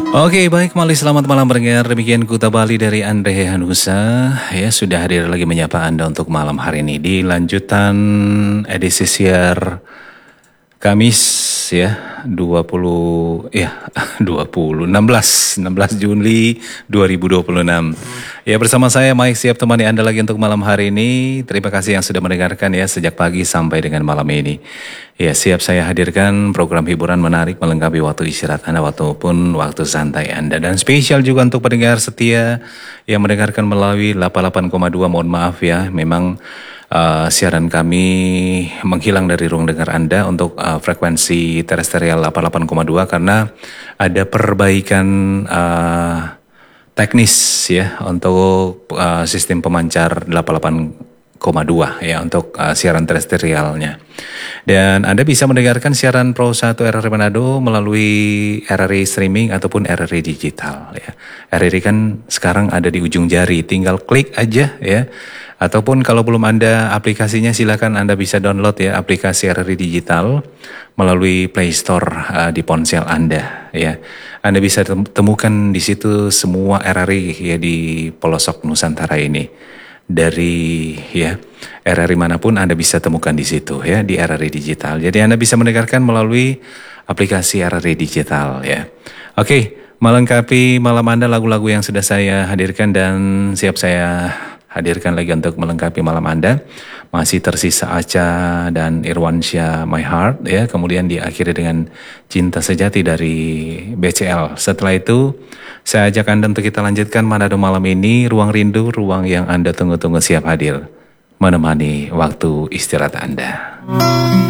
Oke, baik, Mali, selamat malam pendengar. Demikian Kuta Bali dari Andre Hanusa. Ya, sudah hadir lagi menyapa Anda untuk malam hari ini di lanjutan edisi siar Kamis ya, 20 ya 16 Juli 2026. Ya, bersama saya Mike siap temani Anda lagi untuk malam hari ini. Terima kasih yang sudah mendengarkan ya sejak pagi sampai dengan malam ini. Ya, siap saya hadirkan program hiburan menarik melengkapi waktu istirahat Anda ataupun waktu santai Anda. Dan spesial juga untuk pendengar setia yang mendengarkan melalui 88,2. Mohon maaf ya, memang siaran kami menghilang dari ruang dengar Anda untuk frekuensi terestrial 88,2 karena ada perbaikan teknis ya untuk sistem pemancar 88,2 ya untuk siaran terestrialnya. Dan Anda bisa mendengarkan siaran Pro 1 RRI Manado melalui RRI streaming ataupun RRI digital ya. RRI kan sekarang ada di ujung jari, tinggal klik aja ya. Ataupun kalau belum ada aplikasinya, silakan Anda bisa download ya aplikasi RRI Digital melalui Play Store di ponsel Anda ya. Anda bisa temukan di situ semua RRI ya di pelosok Nusantara ini. Dari ya RRI manapun Anda bisa temukan di situ ya di RRI Digital. Jadi Anda bisa mendengarkan melalui aplikasi RRI Digital ya. Oke, melengkapi malam Anda lagu-lagu yang sudah saya hadirkan dan siap saya hadirkan lagi untuk melengkapi malam Anda. Masih tersisa Aca dan Irwansyah My Heart ya. Kemudian diakhiri dengan Cinta Sejati dari BCL. Setelah itu saya ajak Anda untuk kita lanjutkan Manado malam ini. Ruang rindu, ruang yang Anda tunggu-tunggu siap hadir menemani waktu istirahat Anda.